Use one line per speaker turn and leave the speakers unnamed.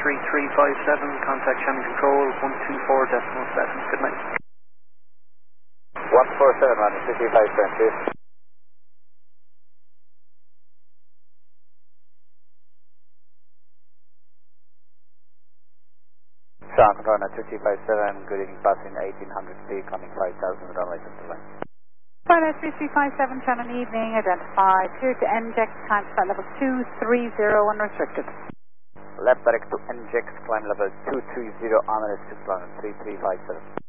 3357, contact channel control 124.7. Good night.
147, London, 55, please. Sound control at 2357, good evening, passing 1800 speed, coming 5000, runway center line.
Pilot 3357, channel evening, identified, clear to NJEX, time flight level 230, unrestricted.
Left direct to NJEX, climb level 230, on restricted, London, 3357.